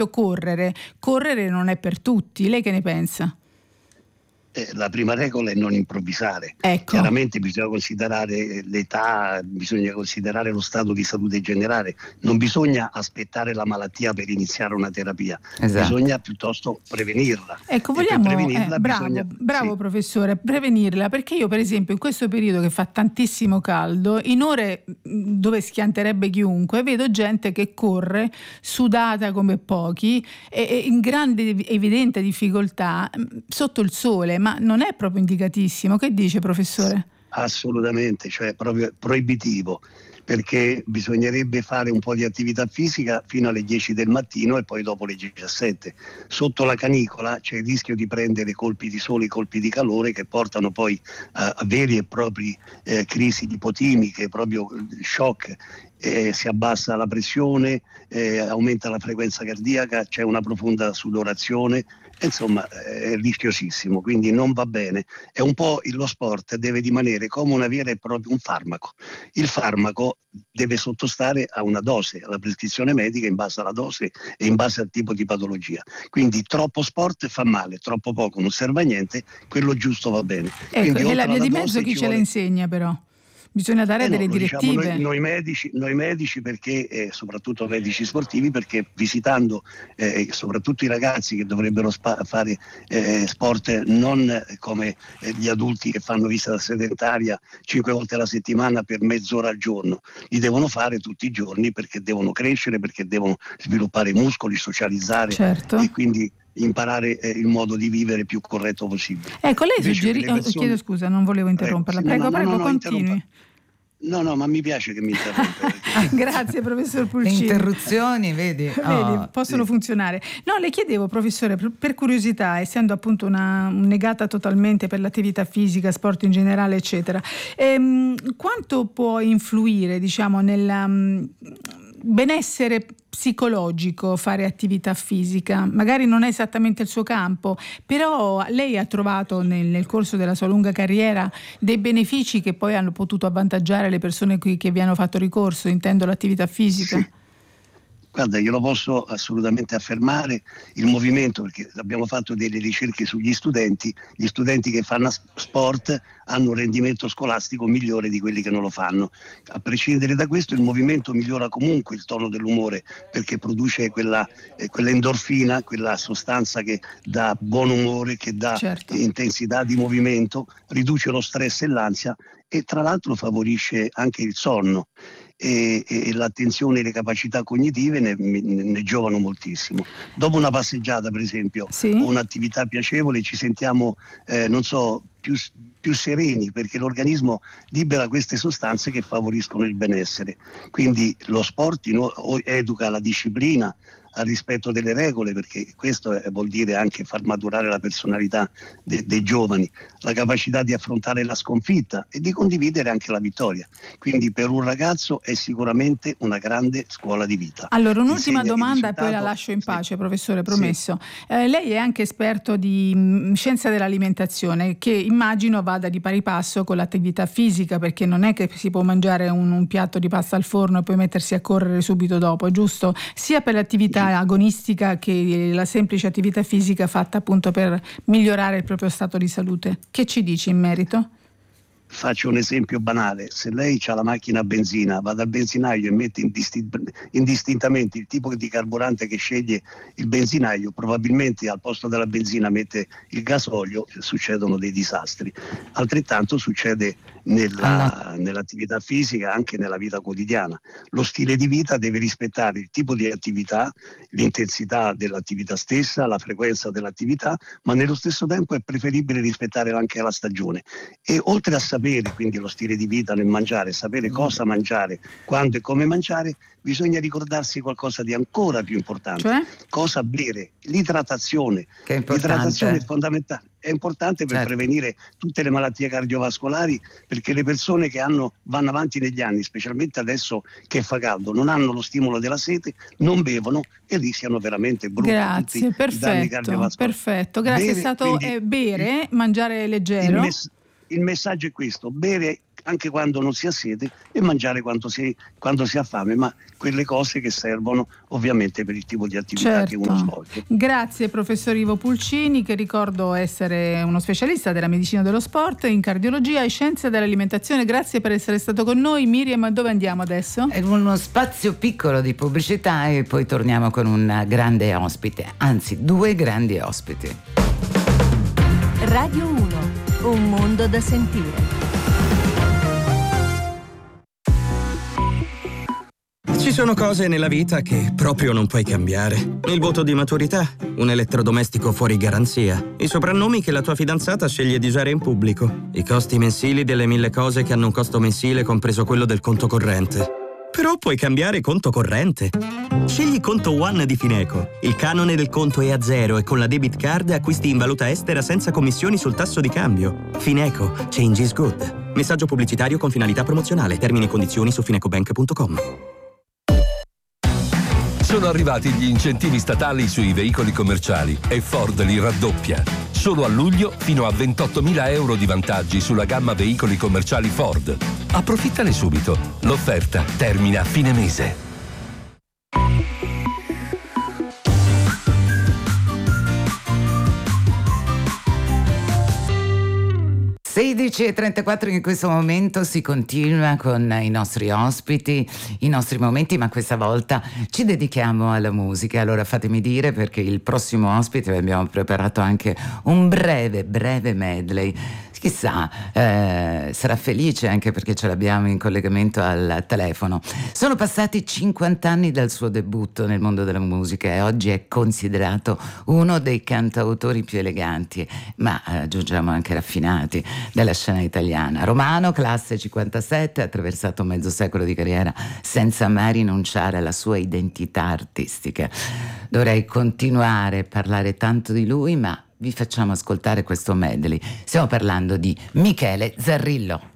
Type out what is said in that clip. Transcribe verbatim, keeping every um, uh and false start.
esempio correre, correre non è per tutti, lei che ne pensa? Eh, la prima regola è non improvvisare. Ecco. Chiaramente bisogna considerare l'età, bisogna considerare lo stato di salute generale, non bisogna aspettare la malattia per iniziare una terapia, Esatto. bisogna piuttosto prevenirla. Ecco, E per vogliamo, prevenirla eh, bravo, bisogna, bravo sì. professore, prevenirla, perché io per esempio in questo periodo che fa tantissimo caldo, in ore dove schianterebbe chiunque, vedo gente che corre sudata come pochi e, e in grande evidente difficoltà sotto il sole, ma non è proprio indicatissimo. Che dice, professore? Assolutamente, cioè proprio proibitivo, perché bisognerebbe fare un po' di attività fisica fino alle dieci del mattino e poi dopo le diciassette. Sotto la canicola c'è il rischio di prendere colpi di sole, colpi di calore che portano poi a, a veri e propri eh, crisi ipotimiche, proprio shock. Eh, si abbassa la pressione, eh, aumenta la frequenza cardiaca, c'è una profonda sudorazione, insomma è rischiosissimo, quindi non va bene. È un po' lo sport deve rimanere come una vera e propria un farmaco. Il farmaco deve sottostare a una dose, alla prescrizione medica in base alla dose e in base al tipo di patologia. Quindi troppo sport fa male, troppo poco non serve a niente, quello giusto va bene. Ecco, Quindi, e la via di dose, mezzo chi ce vuole... la insegna però? Bisogna dare Eh no, delle lo diciamo direttive. noi, noi medici, noi medici perché, eh, soprattutto medici sportivi, perché visitando eh, soprattutto i ragazzi che dovrebbero spa- fare eh, sport non come eh, gli adulti che fanno visita sedentaria cinque volte alla settimana per mezz'ora al giorno, li devono fare tutti i giorni perché devono crescere, perché devono sviluppare i muscoli, socializzare, certo. E quindi imparare eh, il modo di vivere più corretto possibile. Ecco, lei suggerisce, persone... chiedo scusa, non volevo interromperla, prego, Prego, sì, prego, no, no, no, continui. interrompa. No, no, ma mi piace che mi interrompa. Grazie professor Pulcini. Le interruzioni, vedi, vedi oh, possono sì. funzionare. No, le chiedevo professore, per curiosità, essendo appunto una negata totalmente per l'attività fisica, sport in generale eccetera, ehm, quanto può influire diciamo nel um, benessere psicologico fare attività fisica? Magari non è esattamente il suo campo, però lei ha trovato nel, nel corso della sua lunga carriera dei benefici che poi hanno potuto avvantaggiare le persone qui che vi hanno fatto ricorso, intendo l'attività fisica? Sì. Guarda, io lo posso assolutamente affermare, il movimento, perché abbiamo fatto delle ricerche sugli studenti, gli studenti che fanno sport hanno un rendimento scolastico migliore di quelli che non lo fanno. A prescindere da questo, il movimento migliora comunque il tono dell'umore, perché produce quella, eh, quell'endorfina, quella sostanza che dà buon umore, che dà certo. intensità di movimento, riduce lo stress e l'ansia e tra l'altro favorisce anche il sonno. E, e l'attenzione e le capacità cognitive ne, ne giovano moltissimo. Dopo una passeggiata, per esempio, sì. o un'attività piacevole, ci sentiamo, eh, non so, più, più sereni, perché l'organismo libera queste sostanze che favoriscono il benessere. Quindi lo sport no, educa la disciplina, al rispetto delle regole, perché questo è, vuol dire anche far maturare la personalità de, dei giovani, la capacità di affrontare la sconfitta e di condividere anche la vittoria. Quindi per un ragazzo è sicuramente una grande scuola di vita. Allora un'ultima Insegna domanda e poi la lascio in pace, sì. Professore, promesso. Sì. Eh, lei è anche esperto di mh, scienza dell'alimentazione, che immagino vada di pari passo con l'attività fisica, perché non è che si può mangiare un, un piatto di pasta al forno e poi mettersi a correre subito dopo, giusto? Sia per l'attività agonistica che la semplice attività fisica fatta appunto per migliorare il proprio stato di salute. Che ci dici in merito? Faccio un esempio banale: se lei ha la macchina a benzina, va dal benzinaio e mette indistint- indistintamente il tipo di carburante che sceglie il benzinaio, probabilmente al posto della benzina mette il gasolio, succedono dei disastri. Altrettanto succede nella, nell'attività fisica, anche nella vita quotidiana. Lo stile di vita deve rispettare il tipo di attività, l'intensità dell'attività stessa, la frequenza dell'attività, ma nello stesso tempo è preferibile rispettare anche la stagione. E oltre a sapere quindi lo stile di vita nel mangiare, sapere cosa mangiare, quando e come mangiare, bisogna ricordarsi qualcosa di ancora più importante. Cioè? Cosa bere, l'idratazione. Che è importante. L'idratazione è fondamentale, è importante per certo. prevenire tutte le malattie cardiovascolari, perché le persone che hanno, vanno avanti negli anni, specialmente adesso che fa caldo, non hanno lo stimolo della sete, non bevono e rischiano veramente brutto. Grazie, tutti perfetto, i danni cardiovascolari. perfetto. Grazie, Bere, è stato quindi, eh, bere, mangiare leggero. Il, mess- il messaggio è questo: bere anche quando non si ha sete e mangiare quando si, quando si ha fame, ma quelle cose che servono ovviamente per il tipo di attività certo. che uno svolge. Grazie professor Ivo Pulcini, che ricordo essere uno specialista della medicina dello sport in cardiologia e scienze dell'alimentazione. Grazie per essere stato con noi. Miriam, dove andiamo adesso? È uno spazio piccolo di pubblicità e poi torniamo con un grande ospite, anzi due grandi ospiti. Radio uno, un mondo da sentire. Ci sono cose nella vita che proprio non puoi cambiare. Il voto di maturità, un elettrodomestico fuori garanzia, i soprannomi che la tua fidanzata sceglie di usare in pubblico, i costi mensili delle mille cose che hanno un costo mensile compreso quello del conto corrente. Però puoi cambiare conto corrente. Scegli Conto One di Fineco. Il canone del conto è a zero e con la debit card acquisti in valuta estera senza commissioni sul tasso di cambio. Fineco. Change is good. Messaggio pubblicitario con finalità promozionale. Termini e condizioni su finecobank punto com. Sono arrivati gli incentivi statali sui veicoli commerciali e Ford li raddoppia. Solo a luglio fino a ventottomila euro di vantaggi sulla gamma veicoli commerciali Ford. Approfittane subito. L'offerta termina a fine mese. sedici e trentaquattro in questo momento si continua con i nostri ospiti, i nostri momenti, ma questa volta ci dedichiamo alla musica. Allora fatemi dire, perché il prossimo ospite abbiamo preparato anche un breve, breve medley. Chissà, eh, sarà felice anche perché ce l'abbiamo in collegamento al telefono. Sono passati cinquanta anni dal suo debutto nel mondo della musica e oggi è considerato uno dei cantautori più eleganti, ma eh, aggiungiamo anche raffinati, della scena italiana. Romano, classe cinquantasette, ha attraversato mezzo secolo di carriera senza mai rinunciare alla sua identità artistica. Dovrei continuare a parlare tanto di lui, ma vi facciamo ascoltare questo medley. Stiamo parlando di Michele Zarrillo.